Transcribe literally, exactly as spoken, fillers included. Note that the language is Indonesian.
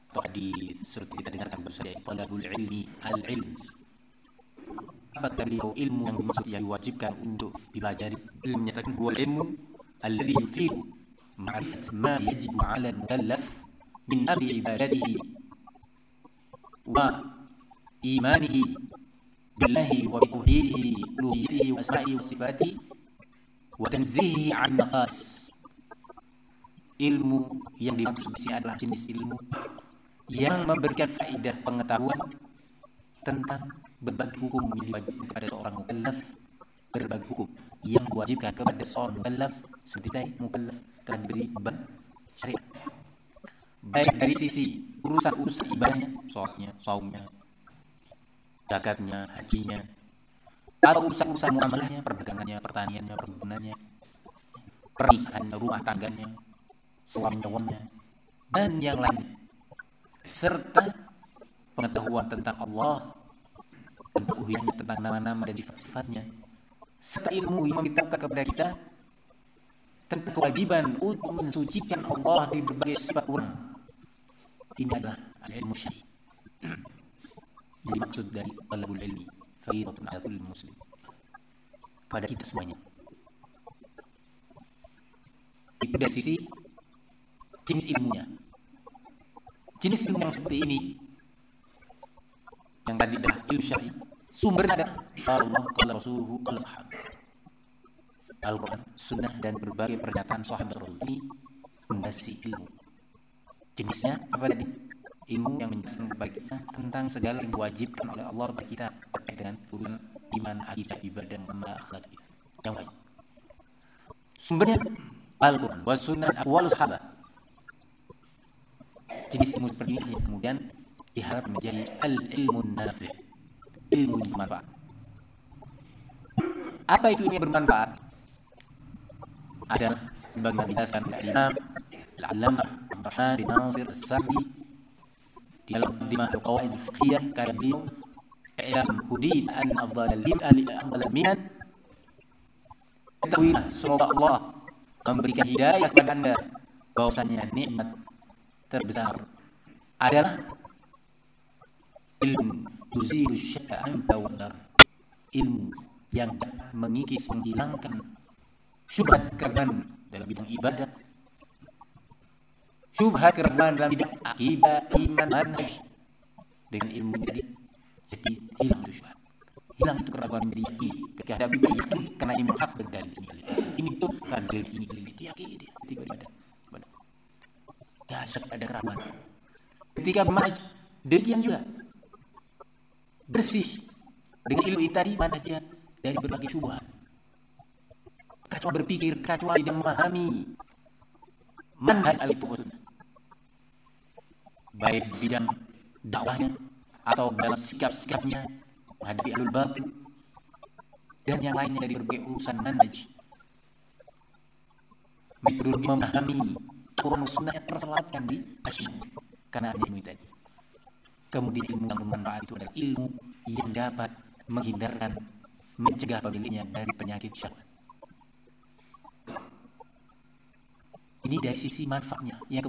atau hadis seperti kita dengarkan baru saja, talabul ilmi, al-ilm. Apa beliau ilmu yang dimaksud yang diwajibkan untuk dipelajari? Beliau menyatakan huwa ilmu alladhi yuthiru ma'rifat ma yajibu 'ala al-mukallaf min amri ibadatihi wa imanihi billahi wa bi tauhidihi uluhiyyatihi wa asma'ihi wa sifatihi wa tanzihihi 'an naqas. Ilmu yang dimaksud di sini adalah jenis ilmu yang memberikan faedah pengetahuan tentang berbagai hukum yang diwajibkan kepada seorang mukallaf, berbagai hukum yang diwajibkan kepada seorang mukallaf seperti tadi mukallaf telah diberi beban syariat, baik dari sisi urusan-urusan ibadahnya, sholatnya, saumnya, zakatnya, hajinya, atau urusan-urusan muamalahnya, perdagangannya, pertaniannya, perkebunannya, pernikahannya, rumah tangganya, suami-suaminya, dan yang lainnya, serta pengetahuan tentang Allah, tentang uluhiyahnya, tentang nama-nama dan sifat-sifatnya, serta ilmu yang memberitahukan kepada kita tentang kewajiban untuk mensucikan Allah dari berbagai sifat kurang. Ini adalah al-ilmu syar'i. Yang dimaksud dari talabul ilmi fardhatun 'ala kulli muslim, pada kita semuanya. Itu dari sisi jenis ilmunya. Jenis ilmu yang seperti ini, yang tadi adalah ilmu syar'i, sumbernya adalah Allah, qala rasuluhu, qala sahabat. Al-Quran, sunnah, dan berbagai pernyataan sahabat Rasul ini mendasari ilmu. Jenisnya apa tadi? Ilmu yang menjelaskan kepada kita tentang segala yang diwajibkan oleh Allah bagi kita terkait dengan urusan iman, akidah, ibadah, dan akhlak kita yang baik. Sumbernya Al-Quran, wa sunnah, aqwal sahabat. Jenis ilmu seperti ini yang kemudian diharap menjadi al-ilmu nafi', ilmu yang bermanfaat. Apa itu ilmu yang bermanfaat? Ada sebagaimana dijelasan oleh Imam Al-Allamah Rahman bin Nasir As-Sa'di di dalam Muqaddimah Al-Qawaid Al-Fiqhiyah, kata beliau, "I'lam hudid an afdal al-minan." Ketahuilah, semoga Allah memberikan hidayah kepada Anda bahwasanya nikmat terbesar adalah ilmu tuzilu syakka anka wa dar, ilmu yang dapat mengikis, menghilangkan syubhat keraguan dalam bidang ibadah, syubhat keraguan dalam bidang akidah, iman, manhaj. Dengan ilmu jadi jadi hilang itu syubhat, hilang itu keraguan, menjadi yakin. Ketika ada bidang yakin karena ilmu hak berdalil ini ini itu kan dalil ini dalil dia yakin dia ketika ibadah ibadah dahsyat ada keraguan. Ketika manhaj demikian juga bersih dengan ilmu itu tadi, manhajnya dari berbagai syubhat, kacau berpikir, kacau tidak memahami manhaj al-Qur'an, baik bidang dakwahnya atau dalam sikap-sikapnya menghadapi ahlul batil dan yang lainnya dari berbagai urusan manhaj. Metodologi memahami Quran dan Sunnah yang terselapkan di asyik karena ada ilmu tadi. Kemudian ilmu yang bermanfaat itu adalah ilmu yang dapat menghindarkan, mencegah pemiliknya dari penyakit syahwat. Ini dari sisi manfaatnya. Yang